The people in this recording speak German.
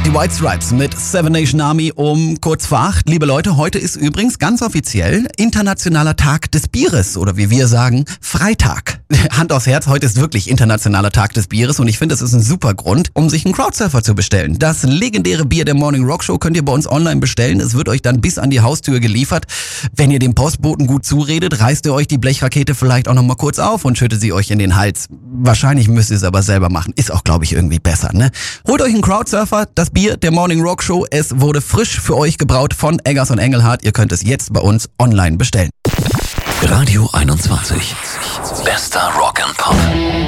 Die White Stripes mit Seven Nation Army um kurz vor 8. Liebe Leute, heute ist übrigens ganz offiziell Internationaler Tag des Bieres oder wie wir sagen, Freitag. Hand aufs Herz, heute ist wirklich Internationaler Tag des Bieres und ich finde, es ist ein super Grund, um sich einen Crowdsurfer zu bestellen. Das legendäre Bier der Morning Rock Show könnt ihr bei uns online bestellen. Es wird euch dann bis an die Haustür geliefert. Wenn ihr dem Postboten gut zuredet, reißt ihr euch die Blechrakete vielleicht auch nochmal kurz auf und schüttet sie euch in den Hals. Wahrscheinlich müsst ihr es aber selber machen. Ist auch, glaube ich, irgendwie besser, ne? Holt euch einen Crowdsurfer, das Bier der Morning Rock Show. Es wurde frisch für euch gebraut von Eggers und Engelhardt. Ihr könnt es jetzt bei uns online bestellen. Radio 21. Bester Rock and Pop.